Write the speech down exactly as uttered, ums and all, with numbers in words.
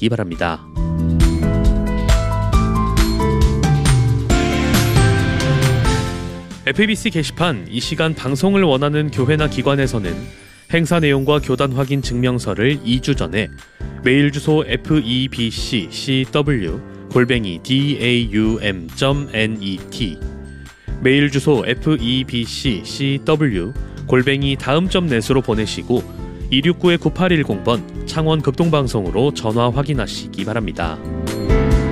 확인하시기 바랍니다. 에프이비씨 게시판 이 시간 방송을 원하는 교회나 기관에서는 행사 내용과 교단 확인 증명서를 이 주 전에 메일 주소 에프이비씨씨더블유 골뱅이 다움 점 넷 메일 주소 에프이비씨씨더블유 골뱅이 다음 점 넷으로 보내시고 이육구 구팔일공 번 창원 극동방송으로 전화 확인하시기 바랍니다.